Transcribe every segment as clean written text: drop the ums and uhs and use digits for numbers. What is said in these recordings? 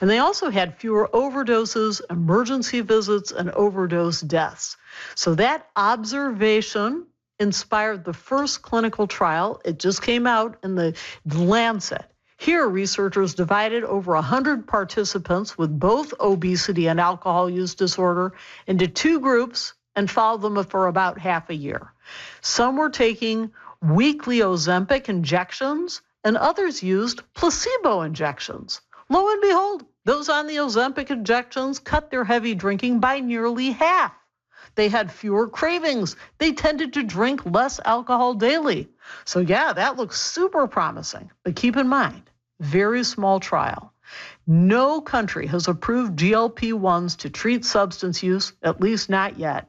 And they also had fewer overdoses, emergency visits, and overdose deaths. So that observation inspired the first clinical trial. It just came out in the Lancet. Here, researchers divided over 100 participants with both obesity and alcohol use disorder into two groups and followed them for about half a year. Some were taking weekly Ozempic injections, and others used placebo injections. Lo and behold, those on the Ozempic injections cut their heavy drinking by nearly half. They had fewer cravings. They tended to drink less alcohol daily. So yeah, that looks super promising. But keep in mind, very small trial. No country has approved GLP-1s to treat substance use, at least not yet.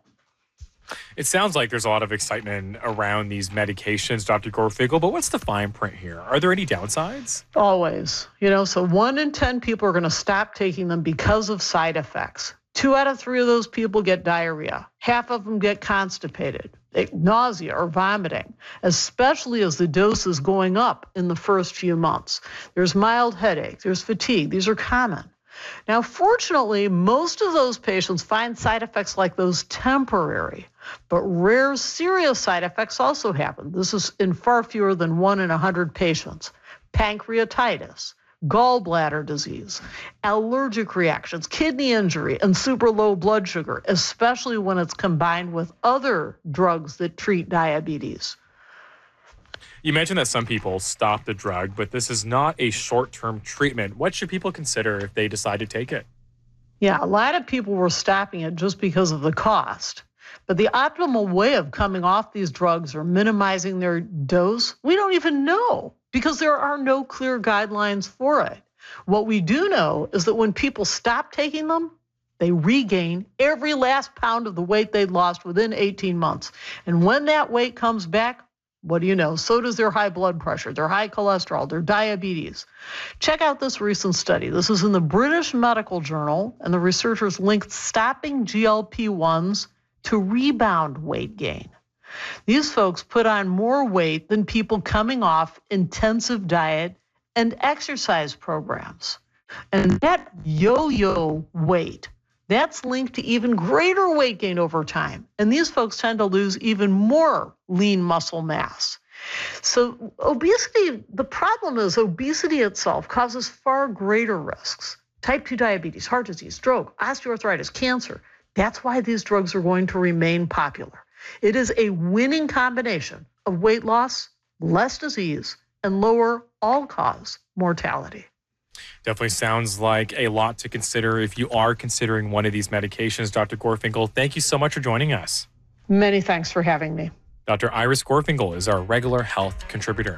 It sounds like there's a lot of excitement around these medications, Dr. Gorfinkel, but what's the fine print here? Are there any downsides? Always. So 1 in 10 people are going to stop taking them because of side effects. 2 out of 3 of those people get diarrhea. Half of them get constipated, nausea or vomiting, especially as the dose is going up in the first few months. There's mild headache, there's fatigue. These are common. Now, fortunately, most of those patients find side effects like those temporary, but rare serious side effects also happen. This is in far fewer than 1 in 100 patients. Pancreatitis, gallbladder disease, allergic reactions, kidney injury, and super low blood sugar, especially when it's combined with other drugs that treat diabetes. You mentioned that some people stop the drug, but this is not a short-term treatment. What should people consider if they decide to take it? Yeah, a lot of people were stopping it just because of the cost. But the optimal way of coming off these drugs or minimizing their dose, we don't even know because there are no clear guidelines for it. What we do know is that when people stop taking them, they regain every last pound of the weight they'd lost within 18 months. And when that weight comes back, what do you know? So does their high blood pressure, their high cholesterol, their diabetes. Check out this recent study. This is in the British Medical Journal, and the researchers linked stopping GLP-1s to rebound weight gain. These folks put on more weight than people coming off intensive diet and exercise programs. And that yo-yo weight, that's linked to even greater weight gain over time. And these folks tend to lose even more lean muscle mass. So obesity, the problem is obesity itself causes far greater risks. Type 2 diabetes, heart disease, stroke, osteoarthritis, cancer. That's why these drugs are going to remain popular. It is a winning combination of weight loss, less disease, and lower all-cause mortality. Definitely sounds like a lot to consider if you are considering one of these medications. Dr. Gorfinkel, thank you so much for joining us. Many thanks for having me. Dr. Iris Gorfinkel is our regular health contributor.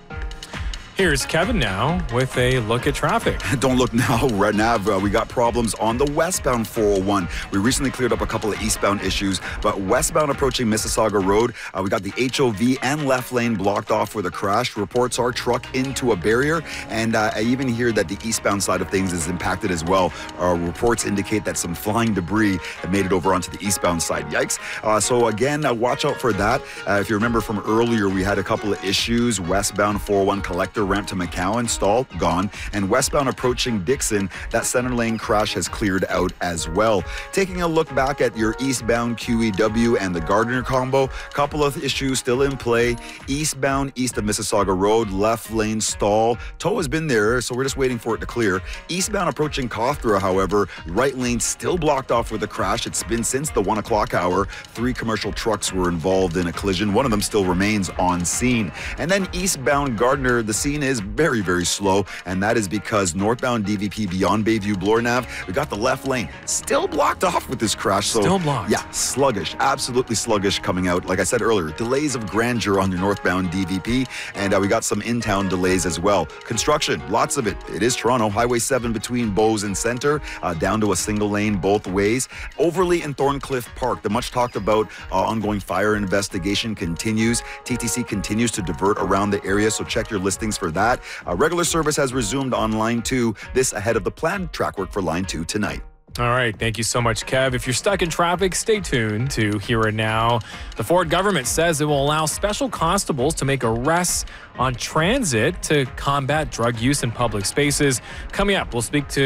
Here's Kevin now with a look at traffic. Don't look now, right now. We got problems on the westbound 401. We recently cleared up a couple of eastbound issues, but westbound approaching Mississauga Road, we got the HOV and left lane blocked off with a crash. Reports are truck into a barrier, and I even hear that the eastbound side of things is impacted as well. Reports indicate that some flying debris have made it over onto the eastbound side. Yikes. So again, watch out for that. If you remember from earlier, we had a couple of issues. Westbound 401 collector ramp to McCowan, stall, gone. And westbound approaching Dixon, that center lane crash has cleared out as well. Taking a look back at your eastbound QEW and the Gardner combo, couple of issues still in play. Eastbound east of Mississauga Road, left lane stall. Tow has been there, so we're just waiting for it to clear. Eastbound approaching Cawthra, however, right lane still blocked off with a crash. It's been since the 1 o'clock hour. 3 commercial trucks were involved in a collision. One of them still remains on scene. And then eastbound Gardner, the scene is very, very slow, and that is because northbound DVP beyond Bayview Blornav, we got the left lane still blocked off with this crash. So still blocked. Yeah, sluggish, absolutely sluggish coming out. Like I said earlier, delays of grandeur on your northbound DVP, and we got some in-town delays as well. Construction, lots of it. It is Toronto. Highway 7 between Bowes and Centre, down to a single lane both ways. Overley and Thorncliffe Park, the much talked about ongoing fire investigation continues. TTC continues to divert around the area, so check your listings for that. Regular service has resumed on Line 2, this ahead of the planned track work for Line 2 tonight. All right. Thank you so much, Kev. If you're stuck in traffic, stay tuned to Here and Now. The Ford government says it will allow special constables to make arrests on transit to combat drug use in public spaces. Coming up, we'll speak to